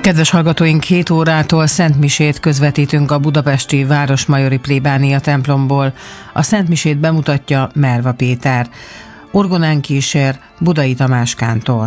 Kedves hallgatóink, 7 órától szentmisét közvetítünk a budapesti Városmajori plébánia templomból. A szentmisét bemutatja Merva Péter. Orgonán kísér Budai Tamás kántor.